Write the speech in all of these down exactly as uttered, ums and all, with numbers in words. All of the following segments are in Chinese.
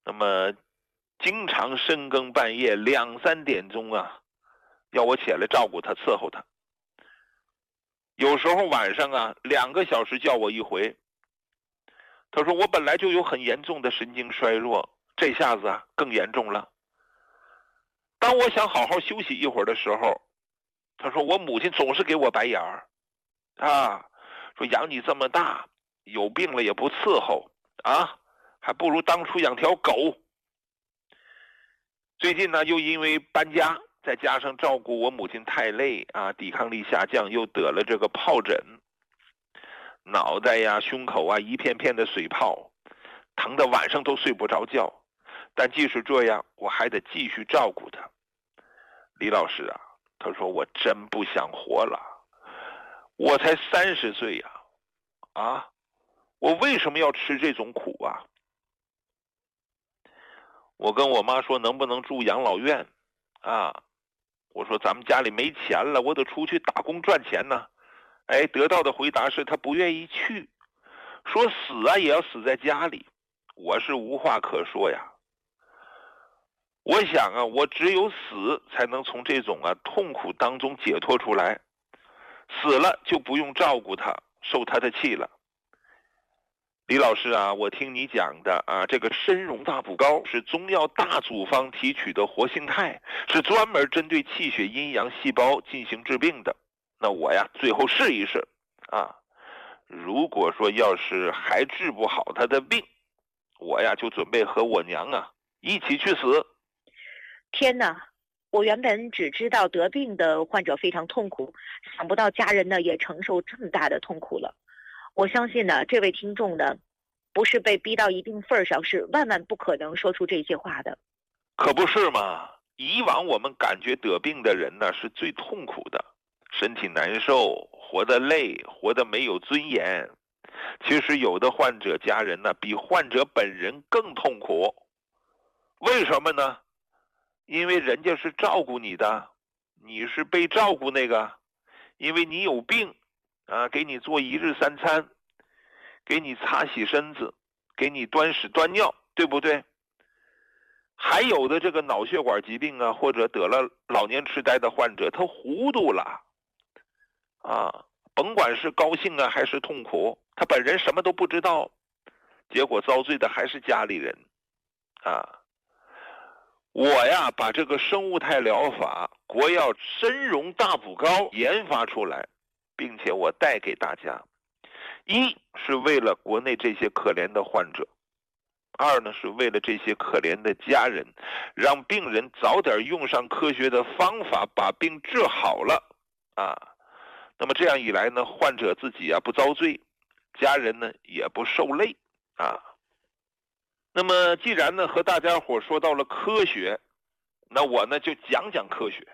那么经常深更半夜两三点钟啊，要我起来照顾他伺候他。有时候晚上啊，两个小时叫我一回。他说我本来就有很严重的神经衰弱，这下子啊更严重了。当我想好好休息一会儿的时候，他说我母亲总是给我白眼儿啊，说养你这么大，有病了也不伺候啊，还不如当初养条狗。最近呢，又因为搬家，再加上照顾我母亲太累啊，抵抗力下降，又得了这个疱疹，脑袋呀、胸口啊一片片的水泡，疼得晚上都睡不着觉。但即使这样，我还得继续照顾他。李老师啊，他说我真不想活了，我才三十岁呀，啊，我为什么要吃这种苦啊？我跟我妈说能不能住养老院啊？我说咱们家里没钱了，我得出去打工赚钱呢。哎，得到的回答是他不愿意去，说死啊也要死在家里。我是无话可说呀。我想啊，我只有死才能从这种啊痛苦当中解脱出来，死了就不用照顾他，受他的气了。李老师啊，我听你讲的啊，这个参茸大补膏是中药大组方提取的活性肽，是专门针对气血阴阳细胞进行治病的。那我呀，最后试一试啊。如果说要是还治不好他的病，我呀就准备和我娘啊一起去死。 天哪！我原本只知道得病的患者非常痛苦，想不到家人呢也承受这么大的痛苦了。我相信呢，这位听众呢，不是被逼到一定份上，是万万不可能说出这些话的。 可不是嘛？以往我们感觉得病的人呢是最痛苦的，身体难受，活得累，活得没有尊严。其实有的患者家人呢，比患者本人更痛苦。为什么呢？因为人家是照顾你的，你是被照顾那个。因为你有病啊，给你做一日三餐，给你擦洗身子，给你端屎端尿，对不对？还有的这个脑血管疾病啊，或者得了老年痴呆的患者，他糊涂了啊，甭管是高兴啊还是痛苦，他本人什么都不知道，结果遭罪的还是家里人啊。我呀把这个生物肽疗法国药参茸大补膏研发出来，并且我带给大家，一是为了国内这些可怜的患者，二呢是为了这些可怜的家人，让病人早点用上科学的方法把病治好了啊。那么这样一来呢，患者自己啊不遭罪，家人呢也不受累啊。那么既然呢和大家伙说到了科学，那我呢就讲讲科学。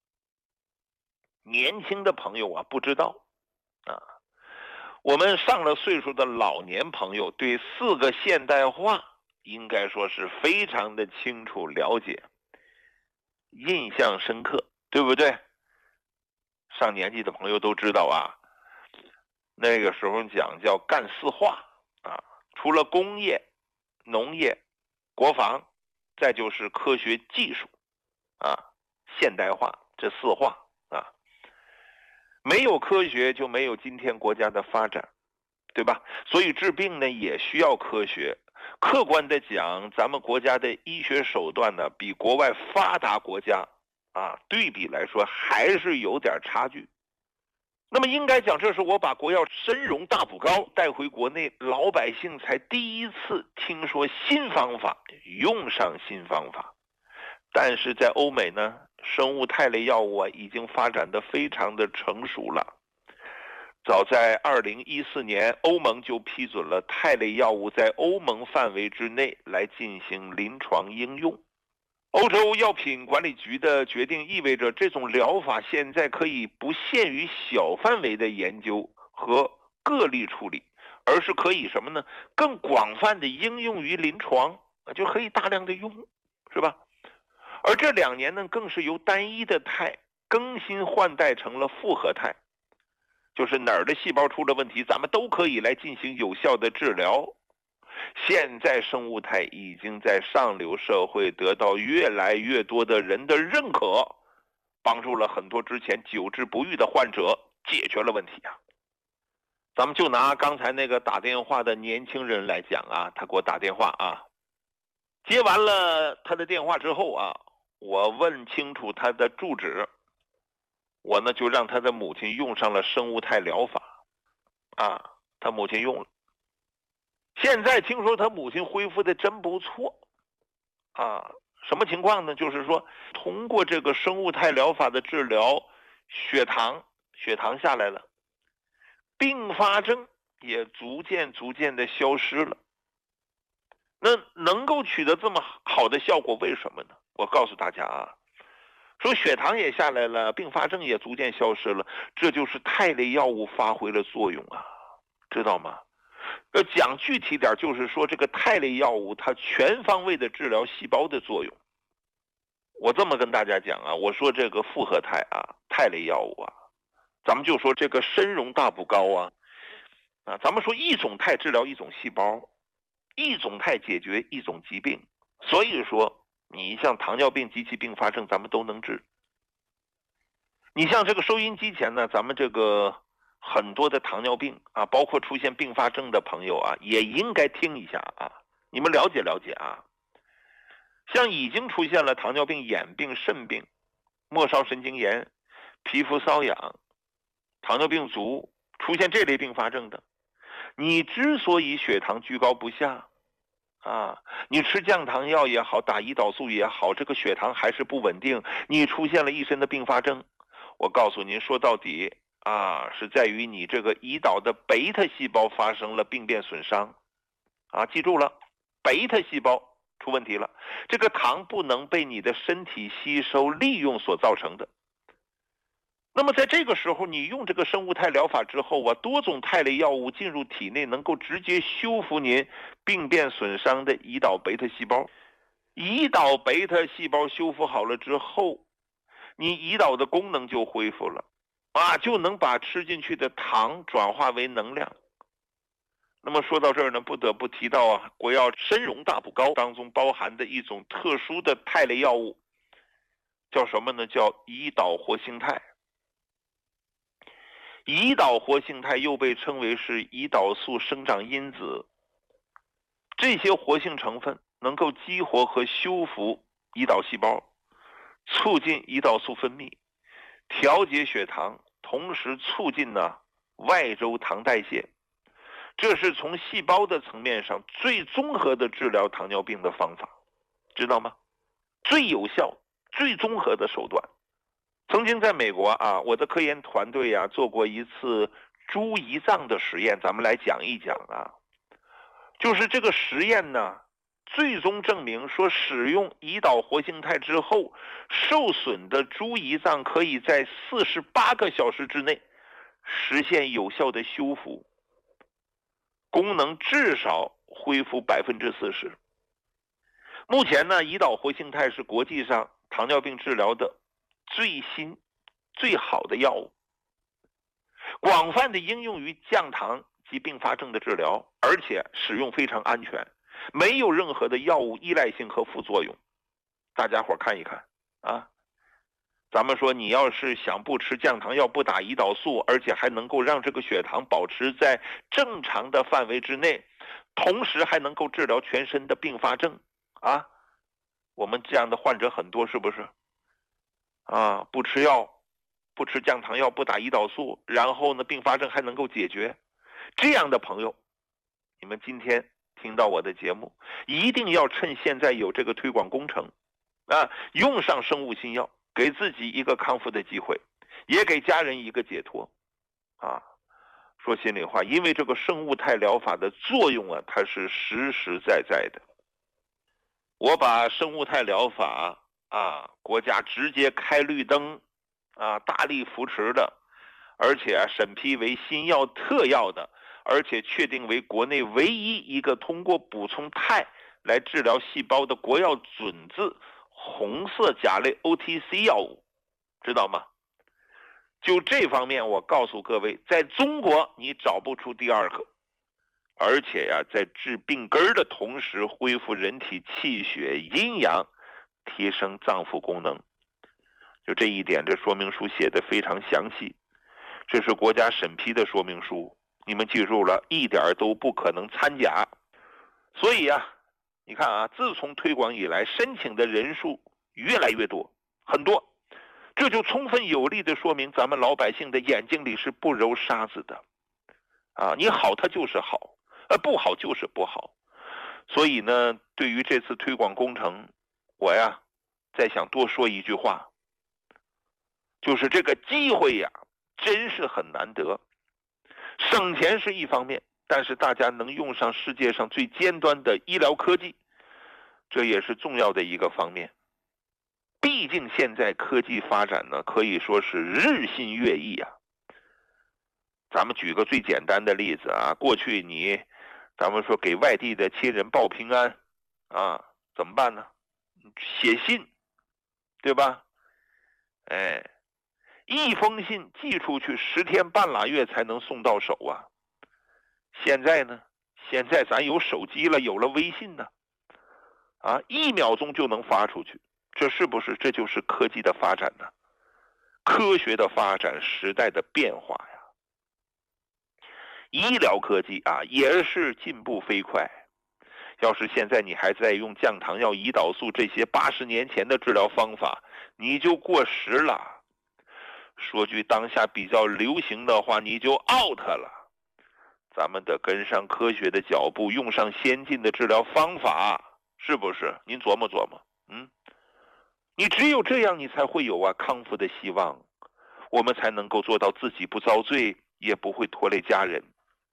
年轻的朋友啊不知道啊，我们上了岁数的老年朋友对四个现代化应该说是非常的清楚了解，印象深刻，对不对？上年纪的朋友都知道啊，那个时候讲叫干四化啊，除了工业、农业、国防，再就是科学技术啊，现代化，这四化啊。没有科学就没有今天国家的发展，对吧？所以治病呢也需要科学。客观的讲，咱们国家的医学手段呢比国外发达国家啊对比来说还是有点差距。那么应该讲，这是我把国药参茸大补膏带回国内，老百姓才第一次听说新方法，用上新方法。但是在欧美呢，生物肽类药物啊已经发展得非常的成熟了。早在二零一四年，欧盟就批准了肽类药物在欧盟范围之内来进行临床应用。欧洲药品管理局的决定意味着，这种疗法现在可以不限于小范围的研究和个例处理，而是可以什么呢？更广泛的应用于临床，就可以大量的用，是吧？而这两年呢，更是由单一的肽更新换代成了复合肽，就是哪儿的细胞出了问题，咱们都可以来进行有效的治疗。 现在生物肽已经在上流社会得到越来越多的人的认可，帮助了很多之前久治不愈的患者解决了问题啊。咱们就拿刚才那个打电话的年轻人来讲啊，他给我打电话啊，接完了他的电话之后啊，我问清楚他的住址，我呢就让他的母亲用上了生物肽疗法啊，他母亲用了，现在听说他母亲恢复的真不错啊。什么情况呢？就是说通过这个生物肽疗法的治疗，血糖血糖下来了，并发症也逐渐逐渐的消失了。那能够取得这么好的效果，为什么呢？我告诉大家啊，说血糖也下来了，并发症也逐渐消失了，这就是肽类药物发挥了作用啊，知道吗？呃，讲具体点，就是说这个肽类药物它全方位的治疗细胞的作用。我这么跟大家讲啊，我说这个复合肽啊，肽类药物啊，咱们就说这个参茸大补膏啊，啊，咱们说一种肽治疗一种细胞，一种肽解决一种疾病，所以说你像糖尿病及其并发症咱们都能治。你像这个收音机前呢，咱们这个很多的糖尿病啊，包括出现并发症的朋友啊，也应该听一下啊，你们了解了解啊。像已经出现了糖尿病、眼病、肾病、末梢神经炎、皮肤瘙痒、糖尿病足，出现这类并发症的，你之所以血糖居高不下啊，你吃降糖药也好，打胰岛素也好，这个血糖还是不稳定，你出现了一身的并发症，我告诉您，说到底啊，是在于你这个胰岛的贝塔细胞发生了病变损伤啊，记住了，贝塔细胞出问题了，这个糖不能被你的身体吸收利用所造成的。那么在这个时候，你用这个生物肽疗法之后啊，多种肽类药物进入体内，能够直接修复您病变损伤的胰岛贝塔细胞。胰岛贝塔细胞修复好了之后，你胰岛的功能就恢复了啊，就能把吃进去的糖转化为能量。那么说到这儿呢，不得不提到啊，国药参茸大补膏当中包含的一种特殊的肽类药物，叫什么呢？叫胰岛活性肽。胰岛活性肽又被称为是胰岛素生长因子，这些活性成分能够激活和修复胰岛细胞，促进胰岛素分泌，调节血糖，同时促进呢外周糖代谢。这是从细胞的层面上最综合的治疗糖尿病的方法，知道吗？最有效、最综合的手段。曾经在美国啊，我的科研团队啊做过一次猪胰脏的实验，咱们来讲一讲啊。就是这个实验呢，最终证明说，使用胰岛活性肽之后，受损的猪胰脏可以在四十八个小时之内实现有效的修复，功能至少恢复百分之四十。目前呢，胰岛活性肽是国际上糖尿病治疗的最新、最好的药物，广泛的应用于降糖及并发症的治疗，而且使用非常安全，没有任何的药物依赖性和副作用。大家伙看一看啊！咱们说，你要是想不吃降糖药、不打胰岛素，而且还能够让这个血糖保持在正常的范围之内，同时还能够治疗全身的并发症啊！我们这样的患者很多，是不是？啊，不吃药，不吃降糖药，不打胰岛素，然后呢，并发症还能够解决。这样的朋友，你们今天听到我的节目，一定要趁现在有这个推广工程啊，用上生物新药，给自己一个康复的机会，也给家人一个解脱啊。说心里话，因为这个生物肽疗法的作用啊，它是实实在在的。我把生物肽疗法啊，国家直接开绿灯啊，大力扶持的，而且啊审批为新药特药的，而且确定为国内唯一一个通过补充肽来治疗细胞的国药准字红色甲类 O T C 药物，知道吗？就这方面，我告诉各位，在中国你找不出第二个。 而且呀，在治病根的同时，恢复人体气血阴阳，提升脏腑功能。就这一点，这说明书写的非常详细，这是国家审批的说明书，你们记住了，一点都不可能掺假。所以啊，你看啊，自从推广以来，申请的人数越来越多，很多，这就充分有力的说明咱们老百姓的眼睛里是不揉沙子的啊，你好它就是好，呃不好就是不好。所以呢，对于这次推广工程，我呀再想多说一句话，就是这个机会呀真是很难得。省钱是一方面，但是大家能用上世界上最尖端的医疗科技，这也是重要的一个方面。毕竟现在科技发展呢，可以说是日新月异啊。咱们举个最简单的例子啊，过去你咱们说给外地的亲人报平安啊，怎么办呢？写信，对吧？哎，一封信寄出去十天半拉月才能送到手啊。现在呢，现在咱有手机了，有了微信呢，啊，一秒钟就能发出去，这是不是这就是科技的发展呢？科学的发展，时代的变化呀。医疗科技啊，也是进步飞快。要是现在你还在用降糖药、胰岛素这些八十年前的治疗方法，你就过时了。说句当下比较流行的话，你就 out 了。咱们得跟上科学的脚步，用上先进的治疗方法，是不是？您琢磨琢磨，嗯，你只有这样，你才会有啊康复的希望，我们才能够做到自己不遭罪，也不会拖累家人。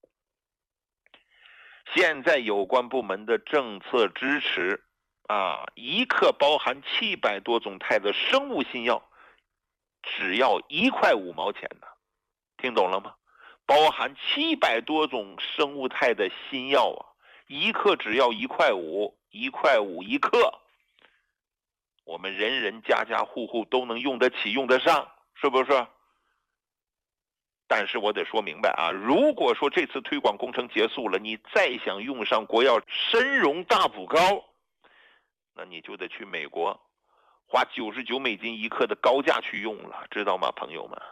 现在有关部门的政策支持啊，一克包含七百多种肽的生物新药，只要一块五毛钱呢，听懂了吗？包含七百多种生物肽的新药啊，一克只要一块五，一块五一克，我们人人家家户户都能用得起，用得上，是不是？但是我得说明白啊，如果说这次推广工程结束了，你再想用上国药参荣大补膏，那你就得去美国花九十九美金一克的高价去用了，知道吗，朋友们？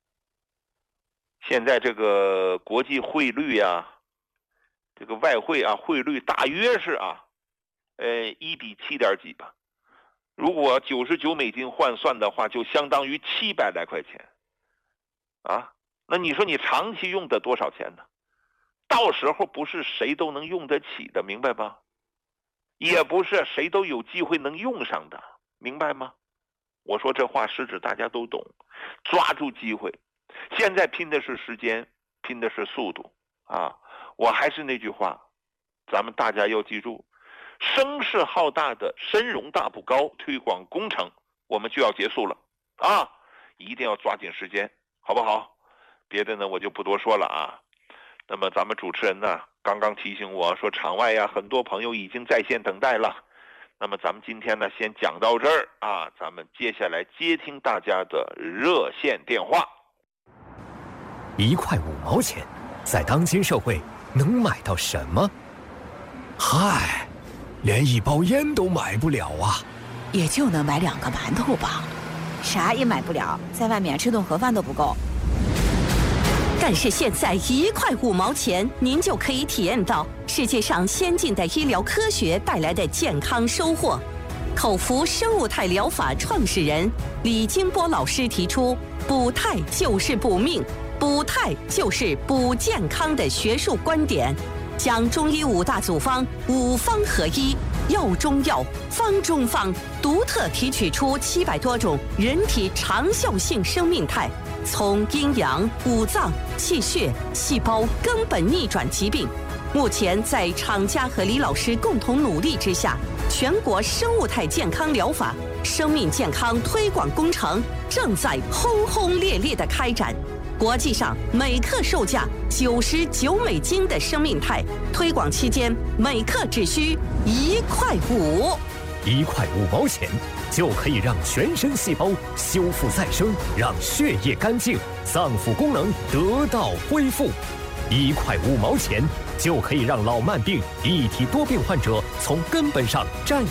现在这个国际汇率啊，这个外汇啊，汇率大约是啊，呃，一比七点几吧。如果九十九美金换算的话，就相当于七百来块钱，啊。那你说你长期用的多少钱呢？到时候不是谁都能用得起的，明白吗？也不是谁都有机会能用上的，明白吗？我说这话是指大家都懂，抓住机会。现在拼的是时间，拼的是速度啊！我还是那句话，咱们大家要记住，声势浩大的参荣大补膏推广工程我们就要结束了啊！一定要抓紧时间，好不好？别的呢我就不多说了啊。那么咱们主持人呢刚刚提醒我说，场外呀很多朋友已经在线等待了。那么咱们今天呢先讲到这儿啊，咱们接下来接听大家的热线电话。 一块五毛钱，在当今社会能买到什么？嗨，连一包烟都买不了啊！ 也就能买两个馒头吧，啥也买不了，在外面吃顿盒饭都不够。 但是现在一块五毛钱，您就可以体验到世界上先进的医疗科学带来的健康收获。口服生物肽疗法创始人李金波老师提出，补肽就是补命，补肽就是补健康的学术观点，将中医五大组方五方合一，药中药，方中方，独特提取出七百多种人体长效性生命肽，从阴阳、五脏、气血、细胞根本逆转疾病。目前在厂家和李老师共同努力之下，全国生物肽健康疗法生命健康推广工程正在轰轰烈烈地开展。国际上每克售价九十九美金的生命肽，推广期间每克只需一块五， 一块五毛钱就可以让全身细胞修复再生，让血液干净，脏腑功能得到恢复。一块五毛钱， 就可以让老慢病、一体多病患者从根本上战